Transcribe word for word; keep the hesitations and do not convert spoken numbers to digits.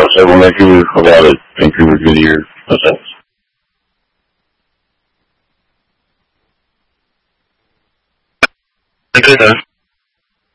said we'll make you about it. Vancouver, Goodyear. That's it. Okay, then.